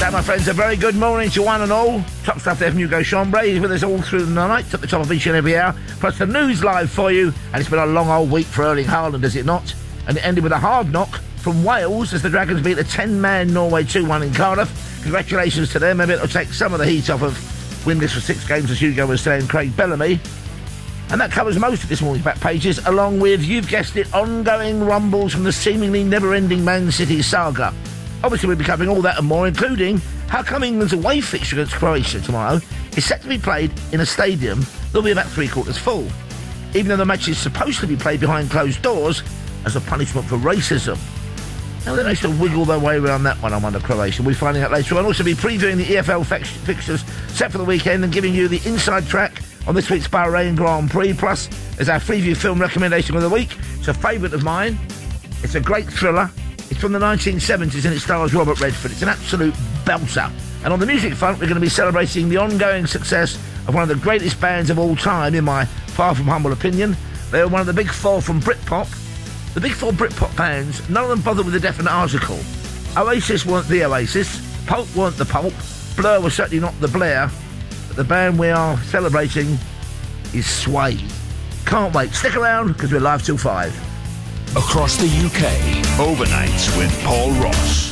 So, my friends, a very good morning to one and all. Top stuff there from Hugo Chambray. He's with us all through the night, at the top of each and every hour. Plus the news live for you. And it's been a long old week for Erling Haaland, is it not? And it ended with a hard knock from Wales as the Dragons beat a 10-man Norway 2-1 in Cardiff. Congratulations to them. Maybe it'll take some of the heat off of winless for 6 games, as Hugo was saying, Craig Bellamy. And that covers most of this morning's back pages, along with, you've guessed it, ongoing rumbles from the seemingly never-ending Man City saga. Obviously, we'll be covering all that and more, including how come England's away fixture against Croatia tomorrow is set to be played in a stadium that'll be about 3/4 full, even though the match is supposed to be played behind closed doors as a punishment for racism. Now, they managed to wiggle their way around that one, I'm under Croatia. We'll be finding out later. We'll also be previewing the EFL fixtures set for the weekend and giving you the inside track on this week's Bahrain Grand Prix. Plus, as our Freeview film recommendation of the week, it's a favourite of mine. It's a great thriller. It's from the 1970s and it stars Robert Redford. It's an absolute belter. And on the music front, we're going to be celebrating the ongoing success of one of the greatest bands of all time, in my far from humble opinion. They were one of the big four from Britpop. The big four Britpop bands, none of them bothered with a definite article. Oasis weren't the Oasis. Pulp weren't the Pulp. Blur was certainly not the Blair. But the band we are celebrating is Suede. Can't wait. Stick around, because we're live till 5. Across the UK, overnights with Paul Ross.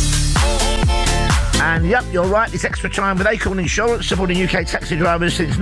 And yep, you're right, it's extra time with Acorn Insurance, supporting UK taxi drivers since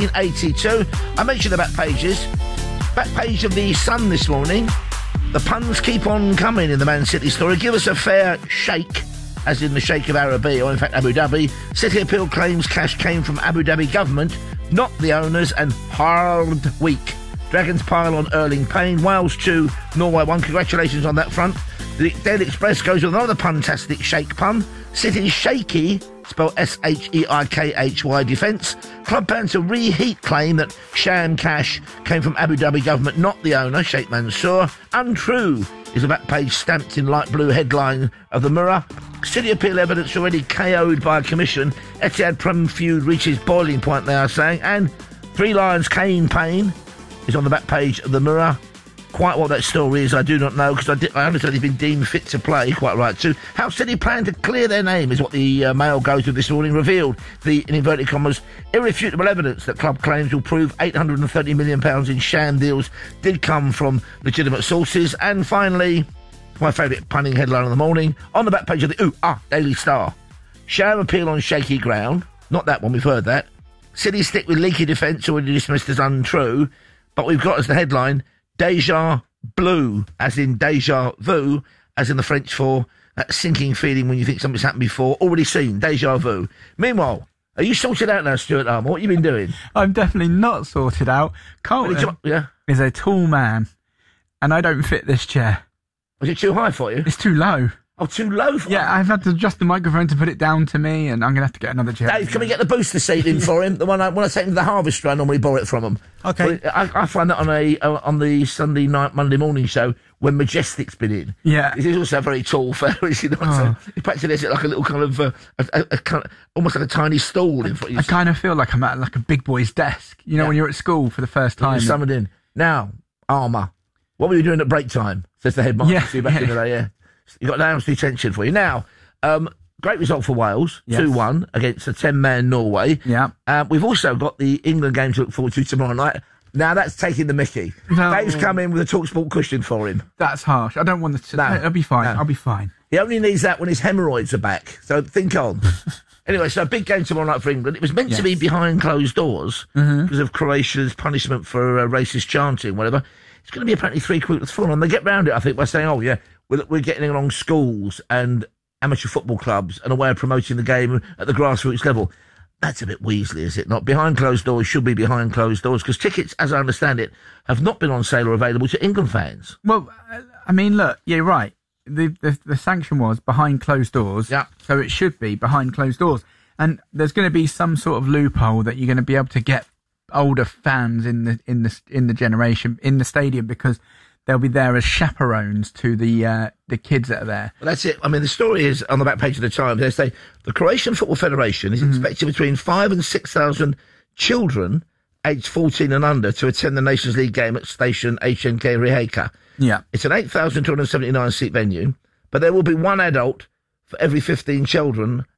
1982. I mentioned the back pages. Back page of the Sun this morning. The puns keep on coming in the Man City story. Give us a fair shake, as in the Sheikh of Arabi, or in fact Abu Dhabi. City Appeal claims cash came from Abu Dhabi government, not the owners, and hard week. Dragons pile on Erling Payne. Wales 2, Norway 1. Congratulations on that front. The Daily Express goes with another puntastic shake pun. City's shaky, spelled S-H-E-I-K-H-Y, defence. Club plan to reheat claim that sham cash came from Abu Dhabi government, not the owner, Sheikh Mansour. Untrue is a back page stamped in light blue headline of the Mirror. City Appeal evidence already KO'd by a commission. Etihad Prem feud reaches boiling point, they are saying. And Three Lions Kane Payne is on the back page of the Mirror. Quite what that story is, I do not know, because I understand he's been deemed fit to play, quite right too. How City plan to clear their name is what the Mail goes with this morning, revealed the, in inverted commas, irrefutable evidence that club claims will prove £830 million in sham deals did come from legitimate sources. And finally, my favourite punning headline of the morning, on the back page of the Daily Star. Sham appeal on shaky ground. Not that one, we've heard that. City stick with leaky defence, already dismissed as untrue. But we've got as the headline, Deja Blue, as in Deja Vu, as in the French for that sinking feeling when you think something's happened before, already seen, Deja Vu. Meanwhile, are you sorted out now, Stuart Armour? What have you been doing? I'm definitely not sorted out. Carlton is a tall man, and I don't fit this chair. Was it too high for you? It's too low. Oh, too low for Yeah, I've had to adjust the microphone to put it down to me, and I'm going to have to get another chair. Dave, can we get the booster seat in for him? The one when I take him to the Harvester, I normally borrow it from him. Okay. Well, I find that on the Sunday night, Monday morning show when Majestic's been in. Yeah. He's also a very tall fella, is he not? So he practically has it like a little kind of, a kind of, almost like a tiny stool in front of you. I kind of feel like I'm at like a big boy's desk. You know, when you're at school for the first time. You're summoned in. Now, Armour, what were you doing at break time? Says the headmaster. Back in the day, yeah. You've got an hour's detention for you. Now, great result for Wales, 2-1 against a 10-man Norway. Yeah. We've also got the England game to look forward to tomorrow night. Now, that's taking the mickey. No. Dave's come in with a TalkSport cushion for him. That's harsh. I don't want to... No. I'll be fine. No. I'll be fine. He only needs that when his hemorrhoids are back. So think on. Anyway, so a big game tomorrow night for England. It was meant to be behind closed doors because of Croatia's punishment for racist chanting, whatever. It's going to be apparently 3/4 full, and they get round it, I think, by saying, we're getting along schools and amateur football clubs and a way of promoting the game at the grassroots level. That's a bit Weasley, is it not? Behind closed doors should be behind closed doors, because tickets, as I understand it, have not been on sale or available to England fans. Well, I mean, look, you're right. The sanction was behind closed doors, so it should be behind closed doors. And there's going to be some sort of loophole that you're going to be able to get older fans in the generation in the stadium, because they'll be there as chaperones to the kids that are there. Well, that's it. I mean, the story is on the back page of the Times. They say the Croatian Football Federation is expecting between 5,000 and 6,000 children aged 14 and under to attend the Nations League game at Station HNK Rijeka. Yeah. It's an 8,279 seat venue, but there will be one adult for every 15 children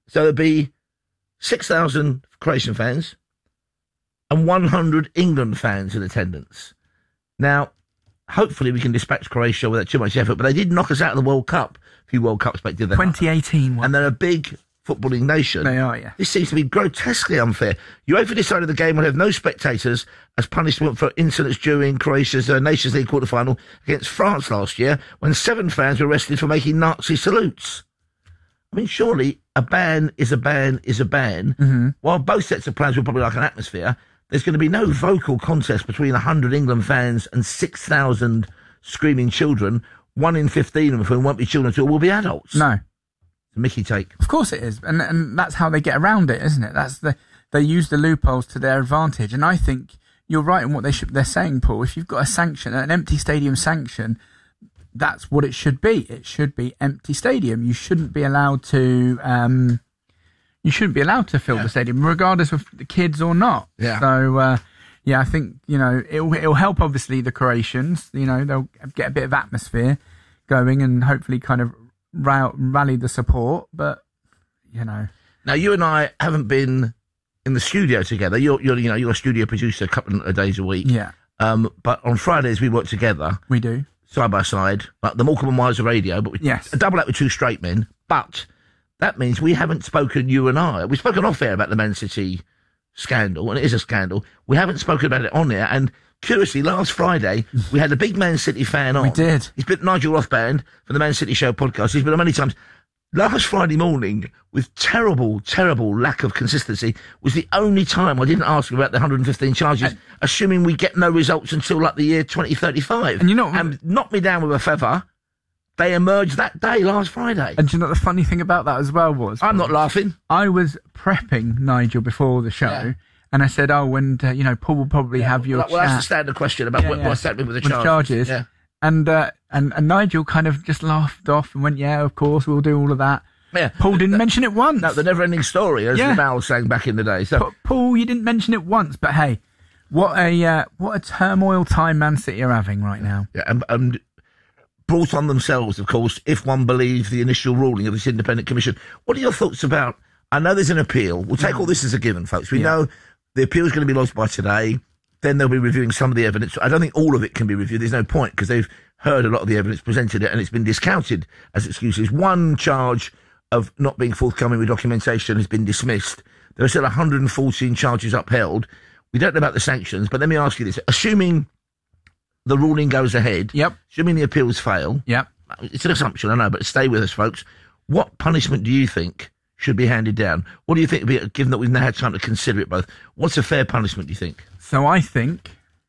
So there'll be 6,000 Croatian fans and 100 England fans in attendance. Now, hopefully we can dispatch Croatia without too much effort, but they did knock us out of the World Cup. A few World Cups back, did they? 2018 one. And they're a big footballing nation. They are, yeah. This seems to be grotesquely unfair. UEFA decided the game would have no spectators as punishment for incidents during Croatia's Nations League quarter-final against France last year, when 7 fans were arrested for making Nazi salutes. I mean, surely a ban is a ban is a ban. Mm-hmm. While both sets of players will probably like an atmosphere, there's going to be no vocal contest between 100 England fans and 6,000 screaming children, 1 in 15 of whom won't be children at all, will be adults. No. It's a Mickey take. Of course it is. And that's how they get around it, isn't it? They use the loopholes to their advantage. And I think you're right in what they're saying, Paul. If you've got a sanction, an empty stadium sanction, that's what it should be. It should be empty stadium. You shouldn't be allowed to fill the stadium, regardless of the kids or not. Yeah. So, I think, it'll help, obviously, the Croatians. They'll get a bit of atmosphere going and hopefully kind of rally the support. But, Now, you and I haven't been in the studio together. You're a studio producer a couple of days a week. Yeah. But on Fridays we work together. We do. Side by side, like the Morecambe and Wise of radio, but a double act with 2 straight men. But that means we haven't spoken, you and I. We've spoken off air about the Man City scandal, and it is a scandal. We haven't spoken about it on air, and curiously, last Friday, we had a big Man City fan on. We did. He's been Nigel Rothband from the Man City Show podcast. He's been on many times. Last Friday morning, with terrible, terrible lack of consistency, was the only time I didn't ask him about the 115 charges, assuming we get no results until like the year 2035. And knocked me down with a feather. They emerged that day, last Friday. And do you know what the funny thing about that as well was? I'm not laughing. I was prepping Nigel before the show, and I said, Paul will probably have your chat. Well, that's the standard question about what's happening with the charges. Yeah. And Nigel kind of just laughed off and went, yeah, of course, we'll do all of that. Yeah. Paul didn't mention it once. No, the never-ending story, as Mal was saying back in the day. So, Paul, you didn't mention it once, but hey, what a turmoil time Man City are having right now. Yeah, and brought on themselves, of course, if one believes the initial ruling of this independent commission. What are your thoughts about, I know there's an appeal. We'll take all this as a given, folks. We know the appeal is going to be lodged by today. Then they'll be reviewing some of the evidence. I don't think all of it can be reviewed. There's no point, because they've heard a lot of the evidence, presented it, and it's been discounted as excuses. One charge of not being forthcoming with documentation has been dismissed. There are still 114 charges upheld. We don't know about the sanctions, but let me ask you this. Assuming the ruling goes ahead, assuming the appeals fail, it's an assumption, I know, but stay with us, folks. What punishment do you think should be handed down? What do you think would be, given that we've now had time to consider it both? What's a fair punishment, do you think? So I think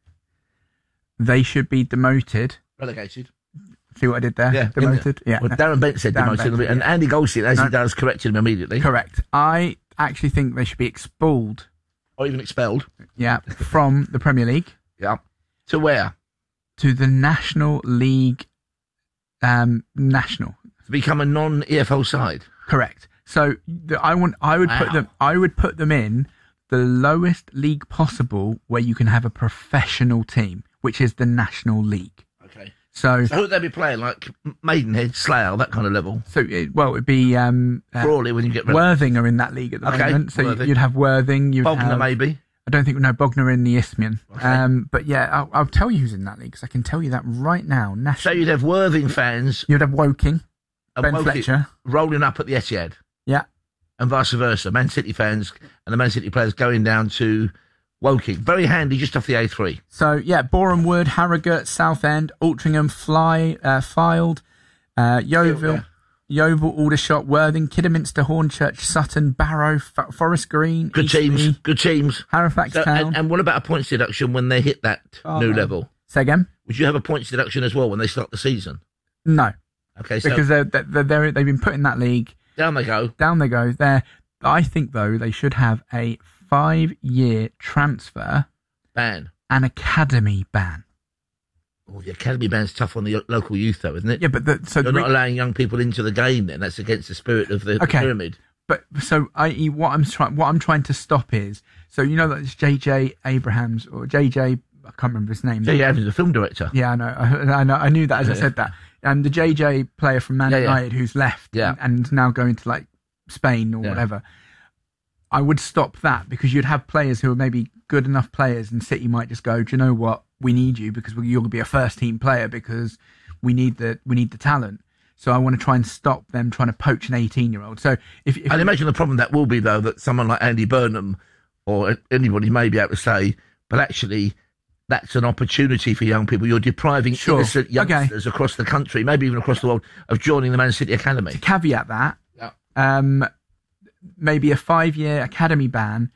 they should be demoted. Relegated. See what I did there? Yeah. Demoted? Yeah. Well, Darren Bent said demoted, and Andy Goldstein, as he does, corrected him immediately. Correct. I actually think they should be expelled. Or even expelled. Yeah, from the Premier League. Yeah. To where? To the National League. National. To become a non-EFL side. Correct. So I would put them in the lowest league possible, where you can have a professional team, which is the National League. Okay. So who would they be playing? Like Maidenhead, Slough, that kind of level? So, it'd be Crawley when you get Worthing are in that league at the moment. So you'd have Worthing. Bognor, maybe. I don't think Bognor in the Isthmian. Okay. But yeah, I'll tell you who's in that league, because I can tell you that right now. So you'd have Worthing fans. You'd have Woking. Ben Fletcher. Rolling up at the Etihad. Yeah. And vice versa. Man City fans and the Man City players going down to Woking. Very handy, just off the A3. So, yeah, Boreham Wood, Harrogate, Southend, Altrincham, Fylde, Yeovil, Aldershot, Worthing, Kidderminster, Hornchurch, Sutton, Barrow, Forest Green. Good teams. Halifax Town. And what about a points deduction when they hit that new level? Say again? Would you have a points deduction as well when they start the season? No. Okay, so... Because they've been put in that league. Down they go. I think, though, they should have a 5-year transfer ban. An academy ban. Oh, the academy ban's tough on the local youth, though, isn't it? Yeah, but you're not allowing young people into the game. Then that's against the spirit of the pyramid. But so, i.e., what I'm trying to stop is, so you know that it's JJ Abrahams or JJ. I can't remember his name. JJ Abrahams, the film director. Yeah, I know. I knew that as I said that. And the JJ player from Man United who's left and now going to Spain or whatever. I would stop that, because you'd have players who are maybe good enough players, and City might just go, do you know what? We need you because you're going to be a first team player, because we need the talent. So I want to try and stop them trying to poach an 18-year-old. So if I'd imagine the problem that will be, though, that someone like Andy Burnham or anybody may be able to say, but actually that's an opportunity for young people. You're depriving innocent youngsters across the country, maybe even across the world, of joining the Man City Academy. To caveat that, maybe a 5-year academy ban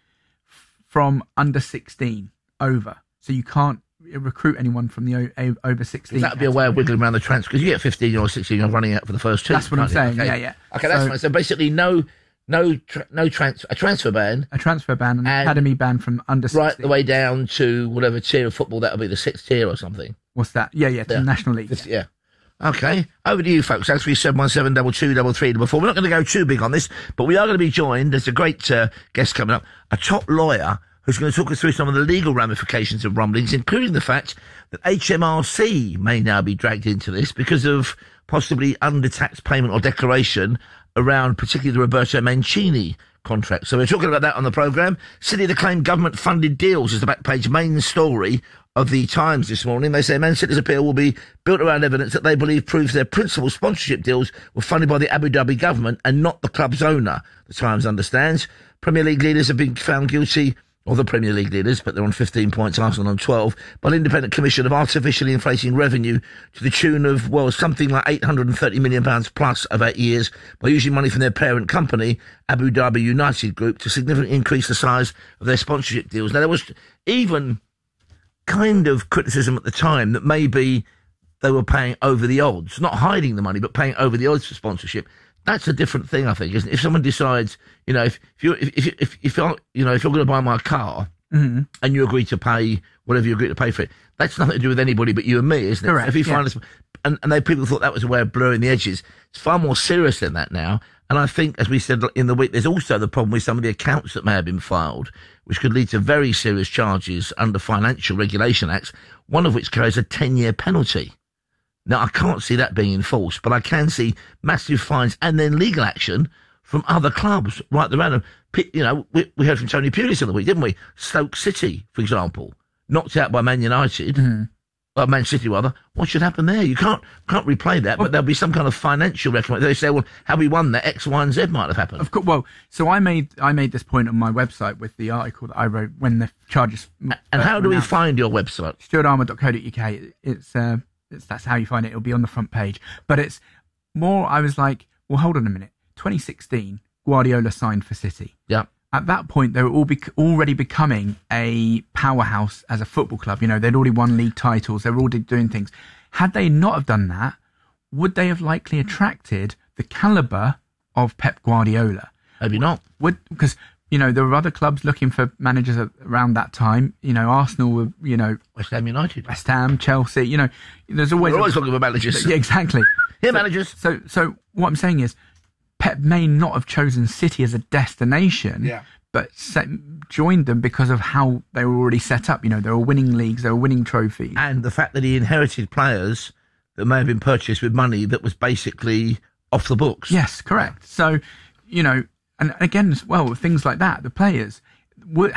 from under 16 over. So you can't recruit anyone from the over 16. That would be a way of wiggling around the transfer, because you get 15 or 16 running out for the first team. That's what I'm saying. Okay. Yeah. Okay, that's fine. So basically, a transfer ban, an academy ban from under 16, right the way down to whatever tier of football that will be, the 6th tier or something. What's that? Yeah, to the National League. Yeah. Okay, over to you, folks. 03717 223344. We're not going to go too big on this, but we are going to be joined. There's a great guest coming up, a top lawyer who's going to talk us through some of the legal ramifications of rumblings, including the fact that HMRC may now be dragged into this because of possibly under-tax payment or declaration around particularly the Roberto Mancini contract. So we're talking about that on the programme. City to claim government-funded deals is the back page main story of the Times this morning. They say Man City's appeal will be built around evidence that they believe proves their principal sponsorship deals were funded by the Abu Dhabi government and not the club's owner, the Times understands. Premier League leaders have been found guilty, or the Premier League leaders, but they're on 15 points, Arsenal on 12, by an independent commission of artificially inflating revenue to the tune of, something like £830 million plus over 8 years by using money from their parent company, Abu Dhabi United Group, to significantly increase the size of their sponsorship deals. Now, there was even kind of criticism at the time that maybe they were paying over the odds, not hiding the money, but paying over the odds for sponsorship. That's a different thing, I think, isn't it? If someone decides, if you're going to buy my car, and you agree to pay whatever you agree to pay for it, that's nothing to do with anybody but you and me, isn't it? Correct. If you find people thought that was a way of blurring the edges. It's far more serious than that now. And I think, as we said in the week, there's also the problem with some of the accounts that may have been filed, which could lead to very serious charges under Financial Regulation Acts, one of which carries a 10-year penalty. Now, I can't see that being enforced, but I can see massive fines and then legal action from other clubs right around them. We heard from Tony Pulis in the week, didn't we? Stoke City, for example, knocked out by Man United, Man City rather. What should happen there? You can't replay that, but there'll be some kind of financial recompense. They say, well, had we won that, X, Y, and Z might have happened. Of course. Well, so I made this point on my website with the article that I wrote when the charges. And how do we find your website? StuartArmour.co.uk. That's how you find it. It'll be on the front page. But it's more, I was like, well, hold on a minute. 2016, Guardiola signed for City. Yeah. At that point, they were already becoming a powerhouse as a football club. They'd already won league titles. They were already doing things. Had they not have done that, would they have likely attracted the calibre of Pep Guardiola? Maybe not. Because, there were other clubs looking for managers around that time. Arsenal were, West Ham United. West Ham, Chelsea, there's always... We're always looking for managers. Yeah, exactly. Managers. So what I'm saying is, Pep may not have chosen City as a destination, but joined them because of how they were already set up. They were winning leagues, they were winning trophies. And the fact that he inherited players that may have been purchased with money that was basically off the books. Yes, correct. So, and again, as well, things like that, the players, would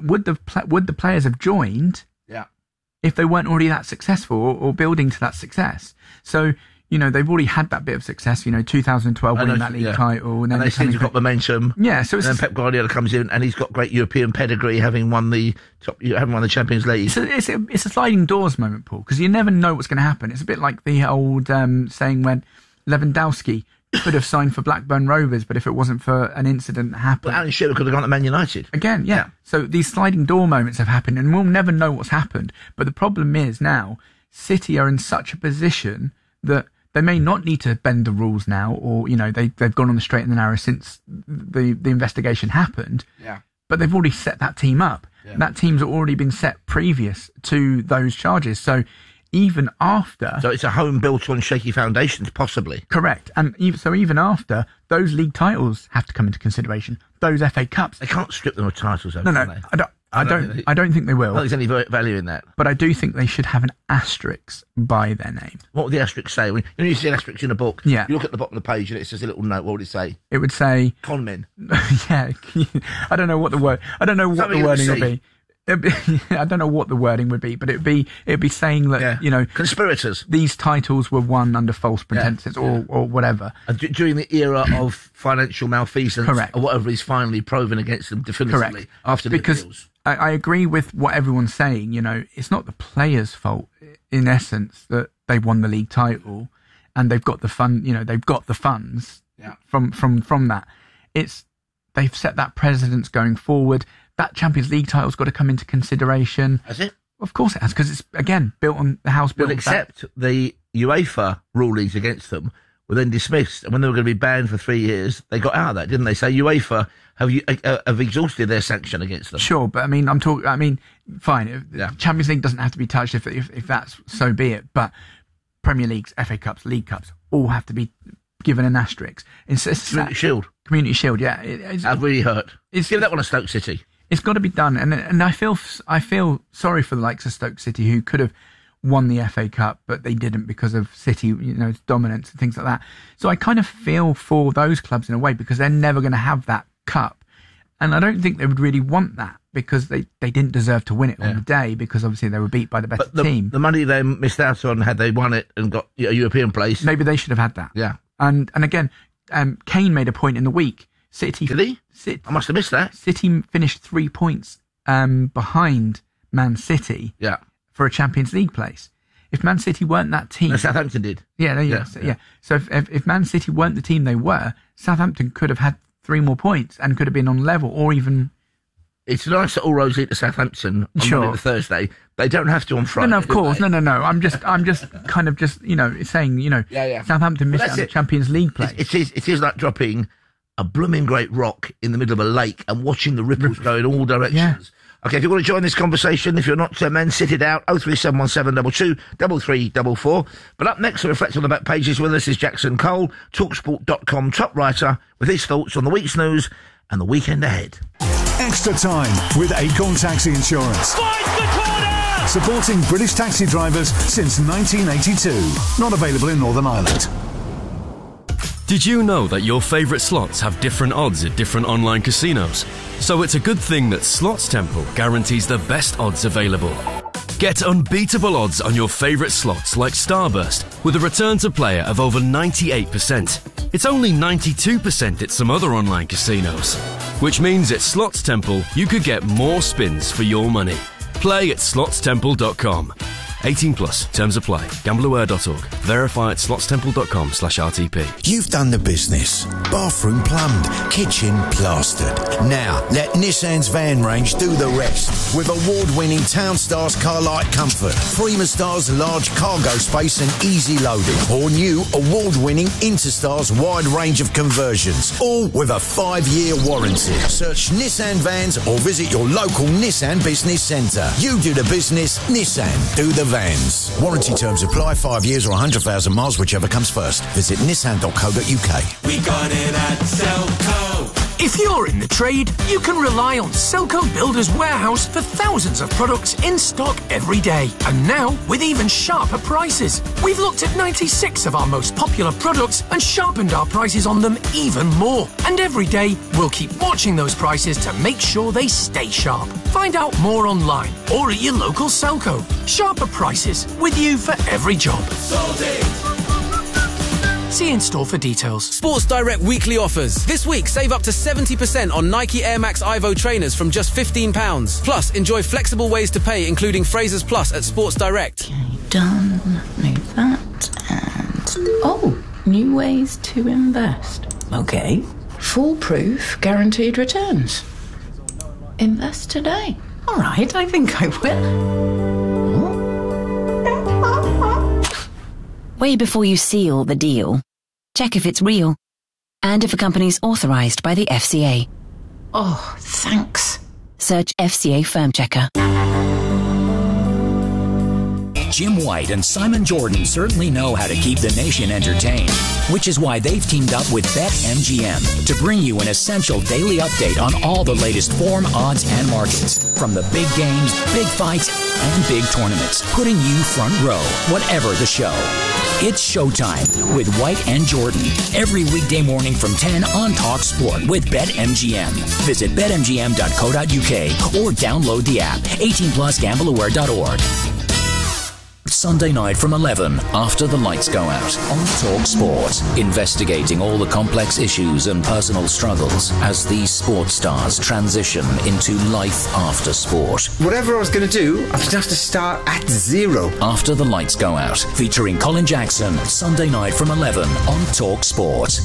the players have joined if they weren't already that successful or building to that success? So, they've already had that bit of success, 2012 winning that league title. And they seem to have got momentum. Yeah, so then Pep Guardiola comes in and he's got great European pedigree, having won the Champions League. It's a sliding doors moment, Paul, because you never know what's going to happen. It's a bit like the old saying when Lewandowski could have signed for Blackburn Rovers, but if it wasn't for an incident that happened... But Alan Shearer could have gone to Man United. Again, yeah. So these sliding door moments have happened, and we'll never know what's happened. But the problem is now, City are in such a position that they may not need to bend the rules now, or, they've gone on the straight and the narrow since the investigation happened. Yeah. But they've already set that team up. Yeah. That team's already been set previous to those charges. So even after... So it's a home built on shaky foundations, possibly. Correct. And even after, those league titles have to come into consideration. Those FA Cups. They can't strip them of titles, though, No. I don't think they will. I don't think there's any value in that. But I do think they should have an asterisk by their name. What would the asterisk say? When you see an asterisk in a book, yeah. You look at the bottom of the page and it says a little note. What would it say? It would say con men. Yeah, I don't know what the word. I don't know what the wording would be. I don't know what the wording would be, but it'd be saying that conspirators. These titles were won under false pretenses or whatever. During the era of financial malfeasance, correct, or whatever is finally proven against them definitively. Correct. After the because appeals. I agree with what everyone's saying. It's not the players' fault in essence that they won the league title and they've got the fund. They've got the funds from that. They've set that precedence going forward. That Champions League title's got to come into consideration. Has it? Of course it has, because it's, again, built on the house built. Well, except the UEFA rulings against them were then dismissed, and when they were going to be banned for 3 years, they got out of that, didn't they? So UEFA have exhausted their sanction against them. Sure, but fine. Champions League doesn't have to be touched if that's so be it. But Premier Leagues, FA Cups, League Cups all have to be given an asterisk. Community Shield, yeah. That really hurt. Give that one to Stoke City. It's got to be done, and I feel sorry for the likes of Stoke City, who could have won the FA Cup, but they didn't because of City, dominance and things like that. So I kind of feel for those clubs in a way, because they're never going to have that cup, and I don't think they would really want that, because they didn't deserve to win it on the day, because obviously they were beat by the better team. The money they missed out on had they won it and got a European place, maybe they should have had that. Yeah, and again, Kane made a point in the week. City. Did he? I must have missed that. City finished 3 points behind Man City for a Champions League place. If Man City weren't that team... Southampton did. Yeah. So if Man City weren't the team they were, Southampton could have had 3 more points and could have been on level, or even... It's nice that all roads lead to Southampton on Monday to Thursday. They don't have to on Friday. No, of course. No. I'm just kind of saying, Southampton missed out on the Champions League place. It is like dropping a blooming great rock in the middle of a lake and watching the ripples go in all directions. Yeah. Okay, if you want to join this conversation, if you're not men, sit it out. 0371722 3344. But up next to reflect on the back pages with us is Jackson Cole, TalkSport.com top writer, with his thoughts on the week's news and the weekend ahead. Extra time with Acorn Taxi Insurance. Find the corner! Supporting British taxi drivers since 1982. Not available in Northern Ireland. Did you know that your favourite slots have different odds at different online casinos? So it's a good thing that Slots Temple guarantees the best odds available. Get unbeatable odds on your favourite slots like Starburst with a return to player of over 98%. It's only 92% at some other online casinos. Which means at Slots Temple you could get more spins for your money. Play at slotstemple.com. 18 plus. Terms apply. Gambleaware.org. Verify at slotstemple.com/RTP. You've done the business. Bathroom plumbed. Kitchen plastered. Now, let Nissan's van range do the rest. With award-winning Townstars Carlight Comfort, Prima-Star's large cargo space and easy loading, or new award-winning Interstars wide range of conversions, all with a 5-year warranty. Search Nissan Vans or visit your local Nissan Business Centre. You do the business, Nissan do the vans. Warranty terms apply. 5 years or 100,000 miles, whichever comes first. Visit nissan.co.uk. We got it at Selco. If you're in the trade, you can rely on Selco Builders Warehouse for thousands of products in stock every day. And now, with even sharper prices. We've looked at 96 of our most popular products and sharpened our prices on them even more. And every day, we'll keep watching those prices to make sure they stay sharp. Find out more online or at your local Selco. Sharper prices, with you for every job. Sold it. See in store for details. Sports Direct weekly offers. This week, save up to 70% on Nike Air Max Ivo trainers from just £15. Plus, enjoy flexible ways to pay, including Frasers Plus at Sports Direct. Okay, done. Move that. And... new ways to invest. Okay. Foolproof guaranteed returns. Invest today. All right, I think I will. Way before you seal the deal, check if it's real and if a company's authorised by the FCA. Oh, thanks. Search FCA Firm Checker. Jim White and Simon Jordan certainly know how to keep the nation entertained, which is why they've teamed up with BetMGM to bring you an essential daily update on all the latest form, odds, and markets. From the big games, big fights, and big tournaments, putting you front row, whatever the show. It's showtime with White and Jordan every weekday morning from 10 on Talk Sport with BetMGM. Visit betmgm.co.uk or download the app. 18 plus gambleaware.org. Sunday night from 11 after the lights go out on Talk Sport, investigating all the complex issues and personal struggles as these sports stars transition into life after sport. Whatever I was going to do, I would have to start at zero. After the lights go out, featuring Colin Jackson, Sunday night from 11 on Talk Sport.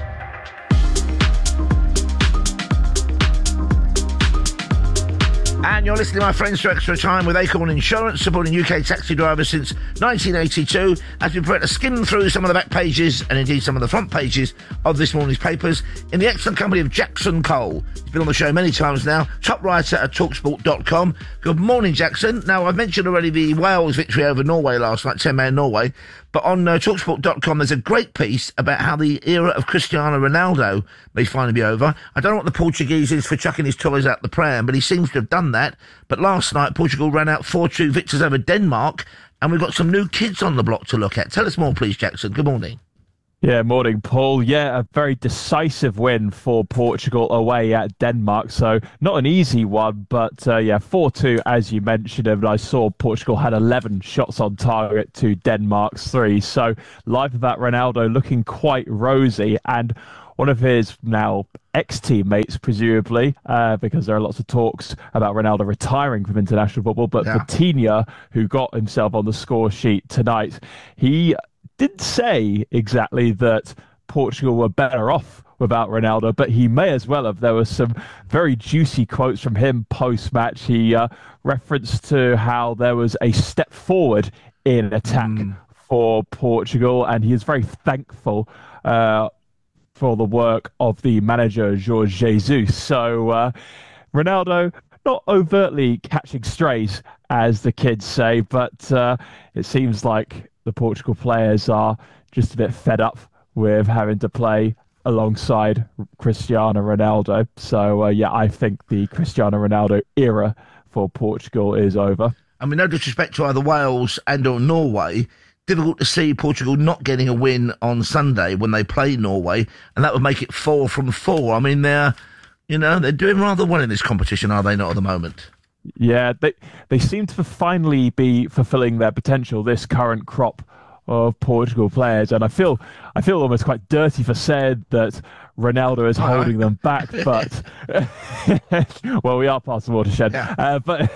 And you're listening, my friends, to Extra Time with Acorn Insurance, supporting UK taxi drivers since 1982, as we prepare to skim through some of the back pages and indeed some of the front pages of this morning's papers in the excellent company of Jackson Cole. He's been on the show many times now, top writer at talksport.com. Good morning, Jackson. Now, I've mentioned already the Wales victory over Norway last night, 10-man Norway, but on talksport.com there's a great piece about how the era of Cristiano Ronaldo may finally be over. I don't know what the Portuguese is for chucking his toys out the pram, but he seems to have done that. But last night, Portugal ran out 4-2 victors over Denmark, and we've got some new kids on the block to look at. Tell us more, please, Jackson. Good morning. Yeah, morning, Paul. Yeah, a very decisive win for Portugal away at Denmark. So not an easy one, but 4-2, as you mentioned. And I saw Portugal had 11 shots on target to Denmark's 3. So life of that Ronaldo looking quite rosy. And one of his now ex-teammates, presumably, because there are lots of talks about Ronaldo retiring from international football, but Vitinha, who got himself on the score sheet tonight, he didn't say exactly that Portugal were better off without Ronaldo, but he may as well have. There were some very juicy quotes from him post-match. He referenced to how there was a step forward in attack for Portugal, and he is very thankful for the work of the manager, Jorge Jesus. So Ronaldo, not overtly catching strays, as the kids say, but it seems like the Portugal players are just a bit fed up with having to play alongside Cristiano Ronaldo. So, I think the Cristiano Ronaldo era for Portugal is over. I mean, no disrespect to either Wales and or Norway, difficult to see Portugal not getting a win on Sunday when they play Norway, and that would make it 4 from 4. I mean, they're doing rather well in this competition, are they not, at the moment? Yeah, they seem to finally be fulfilling their potential, this current crop of Portugal players, and I feel almost quite dirty for saying that Ronaldo is holding them back, but well, we are past the watershed. Yeah. But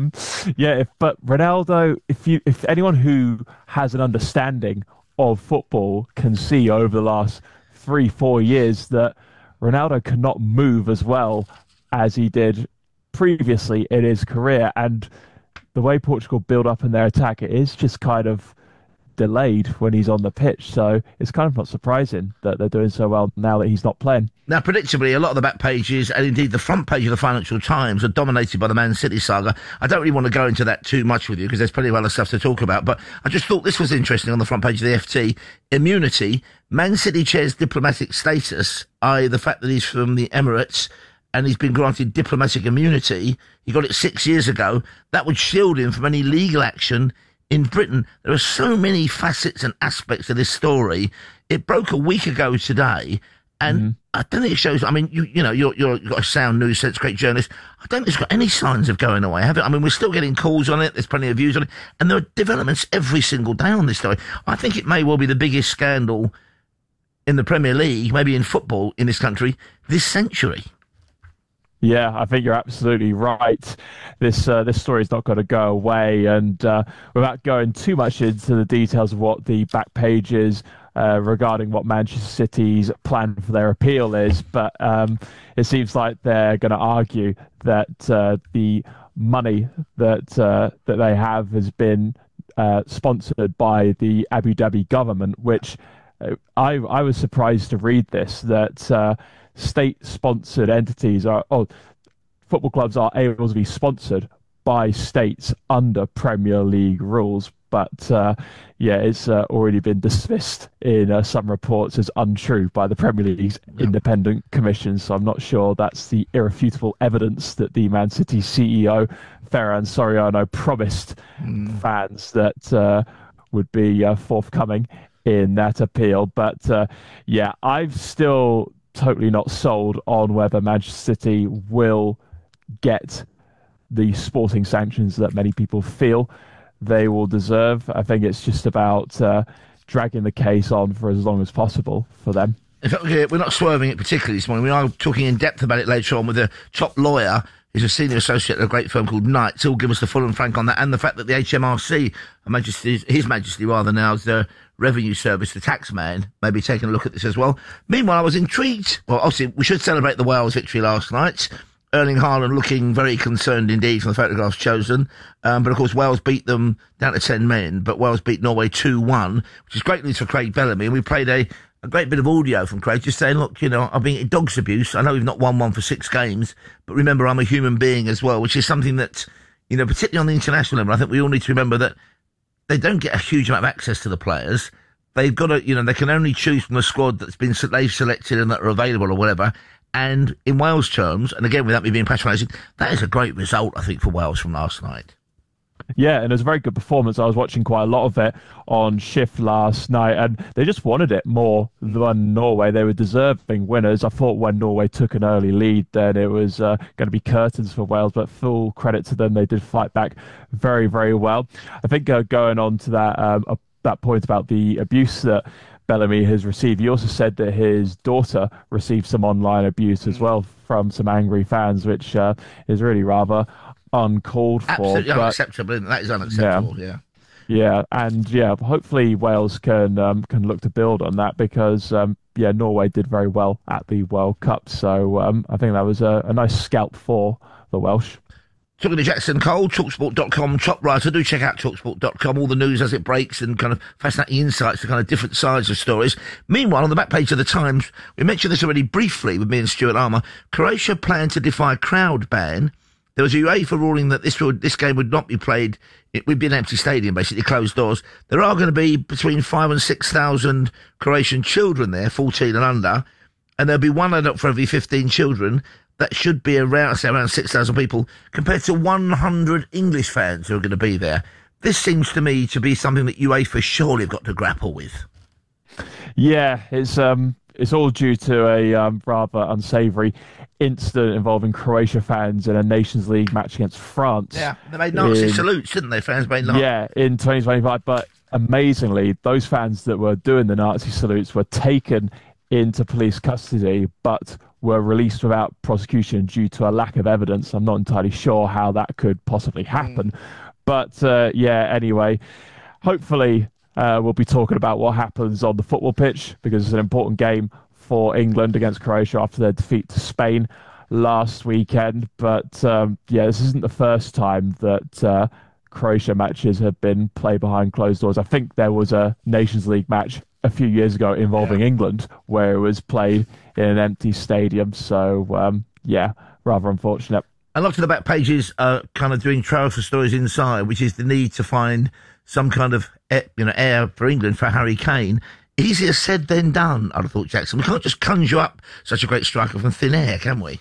Ronaldo, if anyone who has an understanding of football can see over the last 3-4 years that Ronaldo cannot move as well as he did previously in his career, and the way Portugal build up in their attack, it is just kind of delayed when he's on the pitch. So it's kind of not surprising that they're doing so well now that he's not playing. Now, predictably, a lot of the back pages and indeed the front page of the Financial Times are dominated by the Man City saga. I don't really want to go into that too much with you because there's plenty of other stuff to talk about, but I just thought this was interesting on the front page of the FT. Immunity, Man City chair's diplomatic status, i.e. the fact that he's from the Emirates and he's been granted diplomatic immunity. He got it 6 years ago. That would shield him from any legal action in Britain. There are so many facets and aspects of this story. It broke a week ago today, and I don't think it shows. I mean, you've got a sound news sense, great journalist. I don't think it's got any signs of going away, have it? I mean, we're still getting calls on it. There's plenty of views on it, and there are developments every single day on this story. I think it may well be the biggest scandal in the Premier League, maybe in football in this country this century. Yeah, I think you're absolutely right. This story's not going to go away, and without going too much into the details of what the back page is regarding what Manchester City's plan for their appeal is, but it seems like they're going to argue that the money that they have has been sponsored by the Abu Dhabi government, which I was surprised to read this, that state-sponsored entities football clubs are able to be sponsored by states under Premier League rules, But it's already been dismissed in some reports as untrue by the Premier League's independent commission. So I'm not sure that's the irrefutable evidence that the Man City CEO, Ferran Soriano, promised fans that would be forthcoming in that appeal. But I'm still totally not sold on whether Manchester City will get the sporting sanctions that many people feel they will deserve. I think it's just about dragging the case on for as long as possible for them. In fact, we're not swerving it particularly this morning. We are talking in depth about it later on with a top lawyer who's a senior associate at a great firm called Knights, who will give us the full and frank on that, and the fact that the HMRC, His Majesty rather now, as the Revenue Service, the tax man, may be taking a look at this as well. Meanwhile, I was intrigued. Well, obviously, we should celebrate the Wales victory last night. Erling Haaland looking very concerned indeed from the photographs chosen. But of course, Wales beat them down to 10 men, but Wales beat Norway 2-1, which is great news for Craig Bellamy. And we played a great bit of audio from Craig just saying, look, I've been dog's abuse. I know we've not won one for 6 games, but remember, I'm a human being as well, which is something that, particularly on the international level, I think we all need to remember that they don't get a huge amount of access to the players. They've got to, they can only choose from the squad they've selected and that are available or whatever. And in Wales terms, and again, without me being patronising, that is a great result, I think, for Wales from last night. Yeah, and it was a very good performance. I was watching quite a lot of it on shift last night, and they just wanted it more than Norway. They were deserving winners. I thought when Norway took an early lead, then it was going to be curtains for Wales, but full credit to them. They did fight back very, very well. I think going on to that point about the abuse that Bellamy has received, he also said that his daughter received some online abuse as well from some angry fans, which is really rather uncalled for. Absolutely unacceptable. That is unacceptable. Yeah, and hopefully Wales can look to build on that because Norway did very well at the World Cup, so I think that was a nice scalp for the Welsh. Talking to Jackson Cole, TalkSport.com top writer. Do check out TalkSport.com, all the news as it breaks and kind of fascinating insights to kind of different sides of stories. Meanwhile, on the back page of the Times, we mentioned this already briefly with me and Stuart Armour, Croatia planned to defy crowd ban. There was a UEFA ruling that this game would not be played. It would be an empty stadium, basically, closed doors. There are going to be between 5,000 and 6,000 Croatian children there, 14 and under, and there'll be one adult for every 15 children. That should be around 6,000 people, compared to 100 English fans who are going to be there. This seems to me to be something that UEFA surely have got to grapple with. Yeah, it's all due to a rather unsavoury incident involving Croatia fans in a Nations League match against France. Yeah, they made Nazi salutes, didn't they? Fans made Nazi. Yeah, in 2025. But amazingly, those fans that were doing the Nazi salutes were taken into police custody, but were released without prosecution due to a lack of evidence. I'm not entirely sure how that could possibly happen. But anyway, hopefully we'll be talking about what happens on the football pitch, because it's an important game for England against Croatia after their defeat to Spain last weekend. But this isn't the first time that Croatia matches have been played behind closed doors. I think there was a Nations League match a few years ago involving England where it was played in an empty stadium. So, rather unfortunate. A lot of the back pages are kind of doing trials for stories inside, which is the need to find some kind of heir for England for Harry Kane. Easier said than done, I'd have thought, Jackson. We can't just conjure up such a great striker from thin air, can we?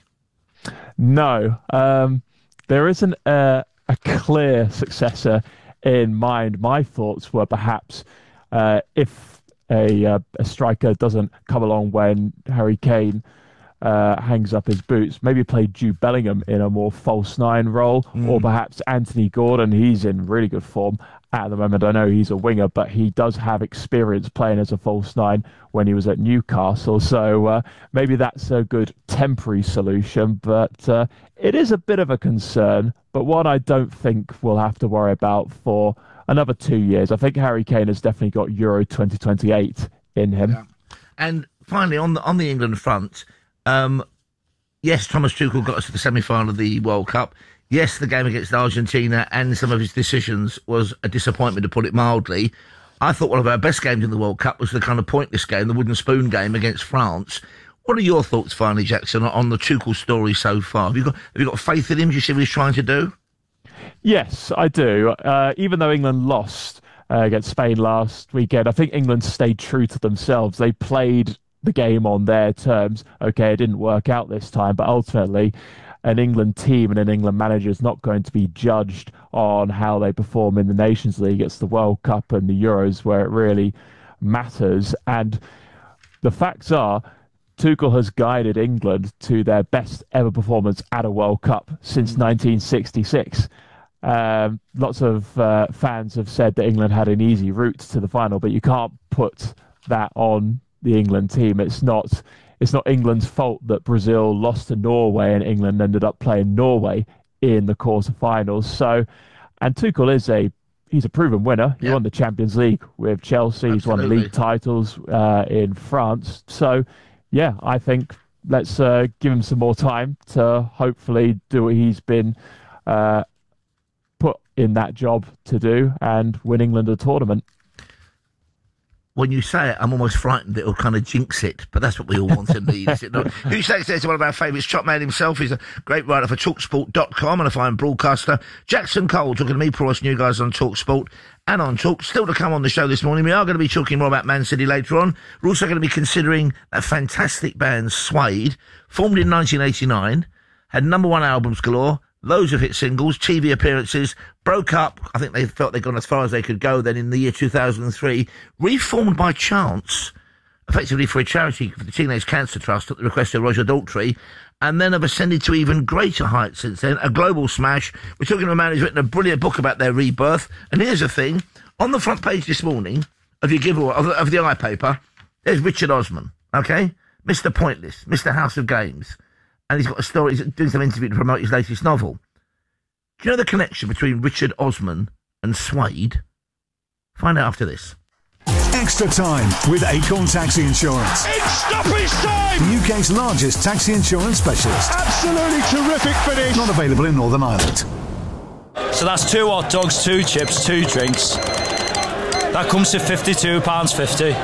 No. There isn't a clear successor in mind. My thoughts were perhaps if a striker doesn't come along when Harry Kane hangs up his boots, maybe play Jude Bellingham in a more false nine role, or perhaps Anthony Gordon. He's in really good form at the moment. I know he's a winger, but he does have experience playing as a false nine when he was at Newcastle. So maybe that's a good temporary solution, but it is a bit of a concern, but one I don't think we'll have to worry about for another 2 years. I think Harry Kane has definitely got Euro 2028 in him. Yeah. And finally, on the England front, yes, Thomas Tuchel got us to the semi-final of the World Cup. Yes, the game against Argentina and some of his decisions was a disappointment, to put it mildly. I thought one of our best games in the World Cup was the kind of pointless game, the wooden spoon game against France. What are your thoughts, finally, Jackson, on the Tuchel story so far? Have you got faith in him? Do you see what he's trying to do? Yes, I do. Even though England lost against Spain last weekend. I think England stayed true to themselves. They played the game on their terms. Okay, it didn't work out this time, but ultimately an England team and an England manager is not going to be judged on how they perform in the Nations League. It's the World Cup and the Euros where it really matters. And the facts are, Tuchel has guided England to their best ever performance at a World Cup since 1966. Lots of fans have said that England had an easy route to the final, but you can't put that on the England team. It's not England's fault that Brazil lost to Norway and England ended up playing Norway in the quarterfinals. So, and Tuchel he's a proven winner. He won the Champions League with Chelsea. He's won league titles in France. So, yeah, I think let's give him some more time to hopefully do what he's been put in that job to do and win England a tournament. When you say it, I'm almost frightened it'll kind of jinx it, but that's what we all want and need, is it not? Who says there's one of our favourites, Chopman himself. He's a great writer for TalkSport.com and a fine broadcaster. Jackson Cole talking to me, for us new guys on TalkSport and on Talk. Still to come on the show this morning, we are going to be talking more about Man City later on. We're also going to be considering a fantastic band, Suede, formed in 1989, had #1 albums galore, loads of hit singles, TV appearances, broke up. I think they felt they'd gone as far as they could go then in the year 2003. Reformed by chance, effectively for a charity for the Teenage Cancer Trust at the request of Roger Daltrey, and then have ascended to even greater heights since then. A global smash. We're talking to a man who's written a brilliant book about their rebirth. And here's the thing. On the front page this morning of your giveaway, of the iPaper, there's Richard Osman, okay? Mr. Pointless, Mr. House of Games. And he's got a story, he's doing some interview to promote his latest novel. Do you know the connection between Richard Osman and Suede? Find out after this. Extra time with Acorn Taxi Insurance. It's stoppage time! The UK's largest taxi insurance specialist. Absolutely terrific finish! Not available in Northern Ireland. So that's 2 hot dogs, 2 chips, 2 drinks. That comes to £52.50.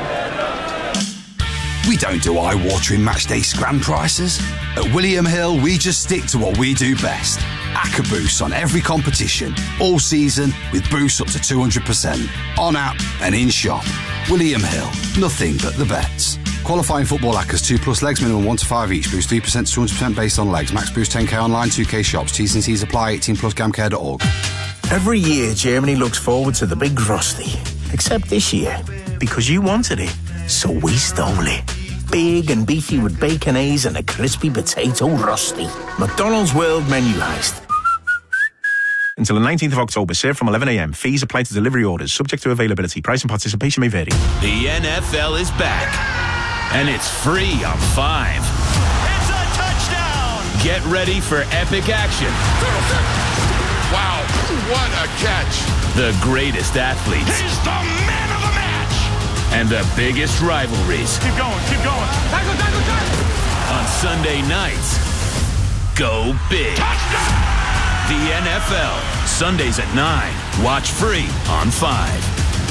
We don't do eye-watering matchday scram prices. At William Hill, we just stick to what we do best. Acca boosts on every competition, all season, with boosts up to 200%. On app and in shop. William Hill, nothing but the bets. Qualifying football Accas 2+ legs, minimum 1 to 5 each. Boost 3% to 200% based on legs. Max boost 10k online, 2k shops. T's and C's apply. 18+ gamcare.org. Every year, Germany looks forward to the big Frosty. Except this year, because you wanted it, so we stole it. Big and beefy with baconaise and a crispy potato rusty. McDonald's World Menu Heist. Until the 19th of October, served from 11 a.m. Fees apply to delivery orders, subject to availability. Price and participation may vary. The NFL is back, and it's free on 5. It's a touchdown! Get ready for epic action. Wow, what a catch! The greatest athletes. He's the man of the match! And the biggest rivalries. Keep going, keep going. Tackle, tackle, tackle! On Sunday nights, go big. Touchdown! The NFL, Sundays at 9. Watch free on 5.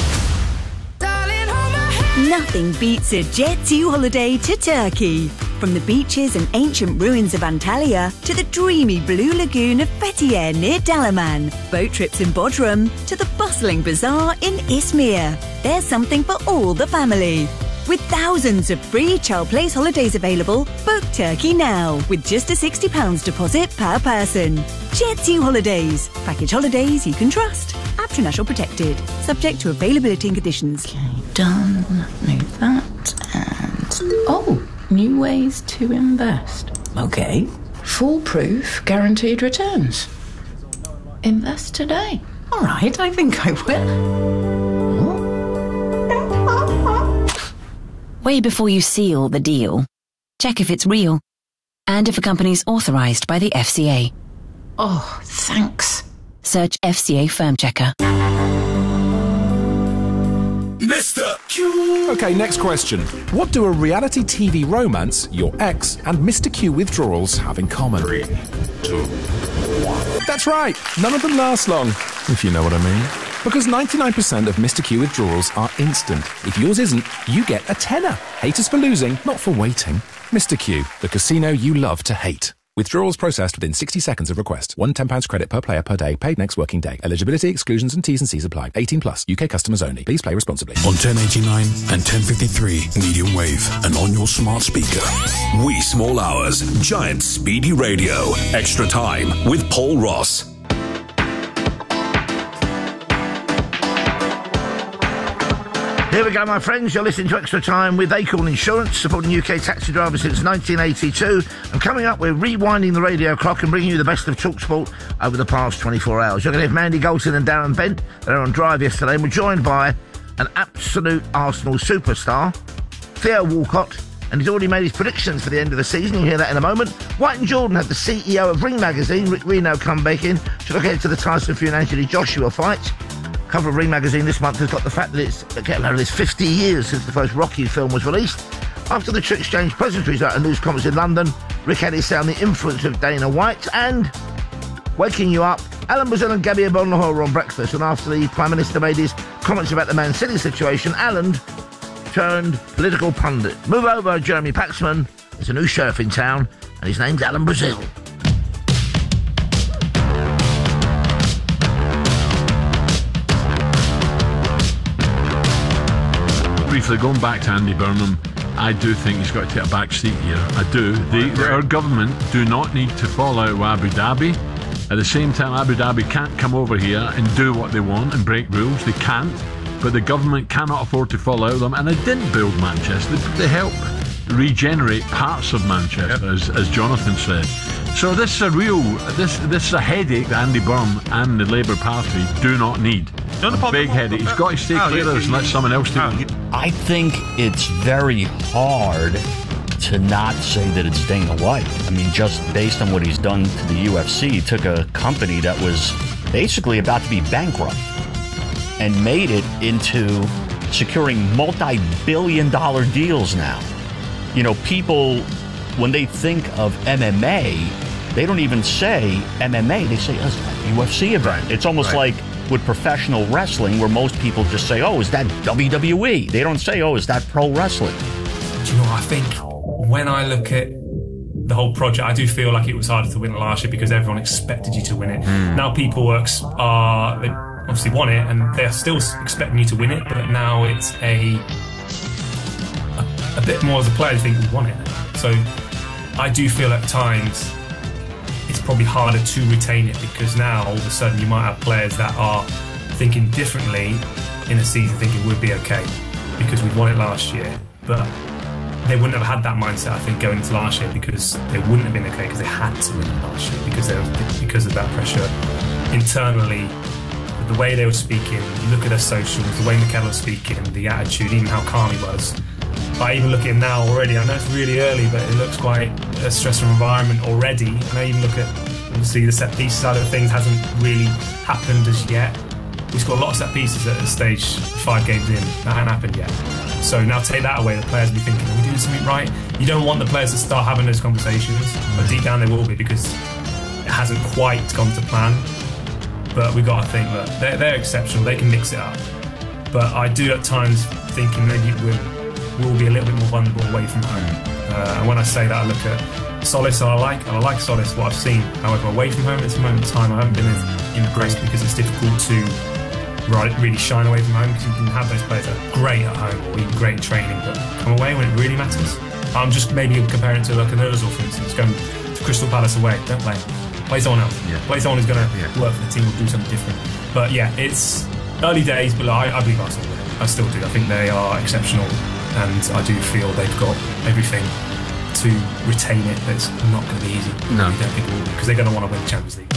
Nothing beats a Jet2 holiday to Turkey. From the beaches and ancient ruins of Antalya to the dreamy blue lagoon of Fethiye near Dalaman, boat trips in Bodrum to the bustling bazaar in Izmir. There's something for all the family. With thousands of free child place holidays available, book Turkey now with just a £60 deposit per person. Jet2 Holidays. Package holidays you can trust. APTRA National Protected. Subject to availability and conditions. Okay, done. Move that. And... oh, new ways to invest. Okay. Foolproof guaranteed returns. Invest today. All right, I think I will. Way before you seal the deal, check if it's real and if a company's authorized by the FCA. Oh, thanks. Search FCA Firm Checker. Mr. Q. Okay, next question. What do a reality TV romance, your ex, and Mr. Q withdrawals have in common? 3, 2, 1. That's right. None of them last long, if you know what I mean. Because 99% of Mr. Q withdrawals are instant. If yours isn't, you get a tenner. Hate us for losing, not for waiting. Mr. Q, the casino you love to hate. Withdrawals processed within 60 seconds of request. £1 £10 credit per player per day. Paid next working day. Eligibility, exclusions and T's and C's apply. 18 plus. UK customers only. Please play responsibly. On 1089 and 1053 medium wave and on your smart speaker. Wee Small Hours. Giant Speedy Radio. Extra Time with Paul Ross. Here we go, my friends. You're listening to Extra Time with Acorn Insurance, supporting UK taxi drivers since 1982. And coming up, we're rewinding the radio clock and bringing you the best of TalkSport over the past 24 hours. You're going to have Mandy Galton and Darren Bent. They were on drive yesterday, and we're joined by an absolute Arsenal superstar, Theo Walcott, and he's already made his predictions for the end of the season. You'll hear that in a moment. White and Jordan had the CEO of Ring Magazine, Rick Reno, come back in to look ahead to the Tyson Fury and Anthony Joshua fight. Cover of Ring Magazine this month has got the fact that it's 50 years since the first Rocky film was released. After the two exchanged pleasantries at a news conference in London, Rick had his say on the influence of Dana White, and waking you up, Alan Brazil and Gabby Agbonlahor were on breakfast, and after the Prime Minister made his comments about the Man City situation, Alan turned political pundit. Move over, Jeremy Paxman. There's a new sheriff in town, and his name's Alan Brazil. Briefly, going back to Andy Burnham, I do think he's got to take a back seat here. I do. Our government do not need to fall out with Abu Dhabi. At the same time, Abu Dhabi can't come over here and do what they want and break rules. They can't. But the government cannot afford to fall out with them. And they didn't build Manchester. They helped regenerate parts of Manchester, as Jonathan said. So this is this is a headache that Andy Burnham and the Labour Party do not need. A big headache. He's got to stay clear of this and let someone else do it. I think it's very hard to not say that it's Dana White. I mean, just based on what he's done to the UFC, he took a company that was basically about to be bankrupt and made it into securing multi-billion-dollar deals now. You know, people, when they think of MMA, they don't even say MMA. They say, it's a UFC event. It's almost like with professional wrestling, where most people just say, oh, is that WWE? They don't say, oh, is that pro wrestling? Do you know what I think? When I look at the whole project, I do feel like it was harder to win last year because everyone expected you to win it. Now people they obviously won it, and they're still expecting you to win it, but now it's a bit more as a player, I think we won it. So I do feel at times it's probably harder to retain it, because now all of a sudden you might have players that are thinking differently in a season, thinking we'd be okay because we won it last year, but they wouldn't have had that mindset, I think, going into last year, because they wouldn't have been okay because they had to win it last year because of that pressure internally. The way they were speaking, you look at their socials, the way Mikel was speaking, the attitude, even how calm he was. I even look at him now already. I know it's really early, but it looks quite a stressful environment already. And I even look at, obviously, the set piece side of things hasn't really happened as yet. We've got a lot of set pieces at stage 5 games in. That hasn't happened yet. So now take that away, the players will be thinking, are we doing something right? You don't want the players to start having those conversations, but deep down they will be, because it hasn't quite gone to plan. But we've got to think that they're exceptional. They can mix it up. But I do at times thinking maybe we'll be a little bit more vulnerable away from home. And when I say that, I look at Solis. I like Solis, what I've seen. However, away from home at this moment in time, I haven't been impressed, because it's difficult to really shine away from home, because you can have those players that are great at home or even great in training, but come away when it really matters. I'm just maybe comparing it to like an Ozil, for instance, going to Crystal Palace away. Don't play him. Play someone else. Play someone who's going to work for the team or do something different. But yeah, it's early days, but I believe Arsenal will. I still do. I think they are exceptional, and I do feel they've got everything to retain it, but it's not going to be easy. No. I don't think it will be, because they're going to want to win the Champions League.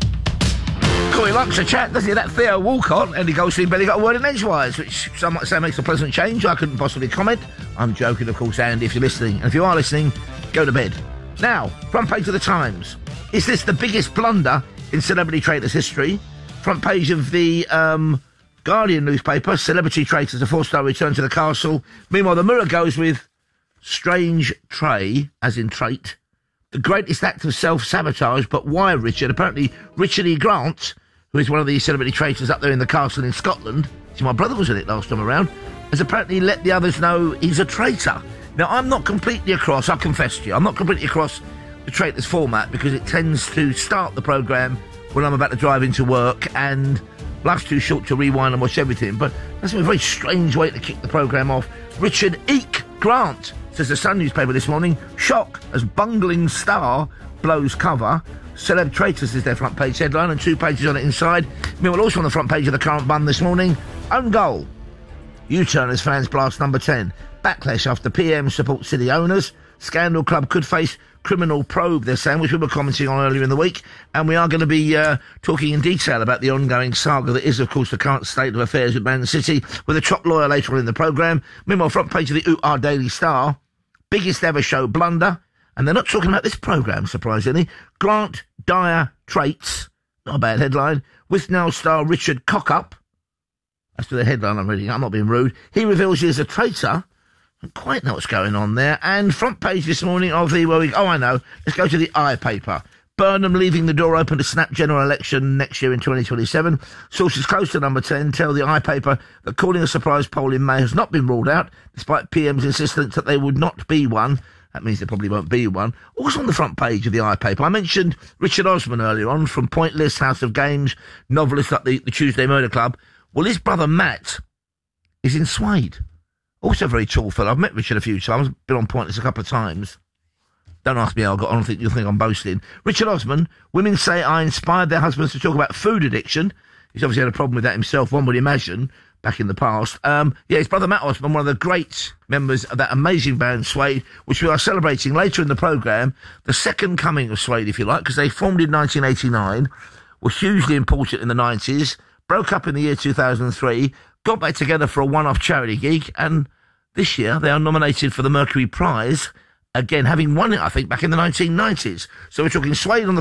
Cool, he likes a chat, doesn't he? That Theo Walcott, and he goes to Billy got a word in edgewise, which some might say makes a pleasant change. I couldn't possibly comment. I'm joking, of course, Andy, if you're listening. And if you are listening, go to bed. Now, front page of the Times. Is this the biggest blunder in celebrity traitors history? Front page of the Guardian newspaper, celebrity traitors, a 4-star return to the castle. Meanwhile, the Mirror goes with strange trait, as in trait. The greatest act of self-sabotage, but why, Richard? Apparently, Richard E. Grant, who is one of the celebrity traitors up there in the castle in Scotland, see, my brother was in it last time around, has apparently let the others know he's a traitor. Now, I'm not completely across, I'll confess to you, I'm not completely across the Traitors format because it tends to start the programme when I'm about to drive into work and life's too short to rewind and watch everything. But that's a very strange way to kick the programme off. Richard Eek Grant, says the Sun newspaper this morning, shock as bungling star blows cover. Celeb Traitors is their front page headline and 2 pages on it inside. Meanwhile, also on the front page of the Current Bun this morning, own goal. U-Turners fans blast number 10. Backlash after PM support City owners. Scandal Club could face criminal probe, they're saying, which we were commenting on earlier in the week. And we are going to be talking in detail about the ongoing saga that is, of course, the current state of affairs with Man City with a top lawyer later on in the programme. Meanwhile, front page of the UR Daily Star, biggest ever show blunder. And they're not talking about this programme, surprisingly. Grant Dyer Traits, not a bad headline, with now star Richard Cockup. That's the headline I'm reading. I'm not being rude. He reveals he is a traitor. I don't quite know what's going on there. And front page this morning of the, I know. Let's go to the I paper. Burnham leaving the door open to snap general election next year in 2027. Sources close to number 10 tell the I paper that calling a surprise poll in May has not been ruled out, despite PM's insistence that there would not be one. That means there probably won't be one. Also on the front page of the I paper, I mentioned Richard Osman earlier on from Pointless, House of Games, novelist at the Tuesday Murder Club. Well, his brother Matt is in Suede. Also a very tall fellow. I've met Richard a few times, been on Pointless a couple of times. Don't ask me how I got on, you'll think I'm boasting. Richard Osman, women say I inspired their husbands to talk about food addiction. He's obviously had a problem with that himself, one would imagine, back in the past. His brother Matt Osman, one of the great members of that amazing band Suede, which we are celebrating later in the programme, the second coming of Suede, if you like, because they formed in 1989, were hugely important in the 90s, broke up in the year 2003, got back together for a one-off charity gig, and this year they are nominated for the Mercury Prize, again, having won it, I think, back in the 1990s. So we're talking Suede on the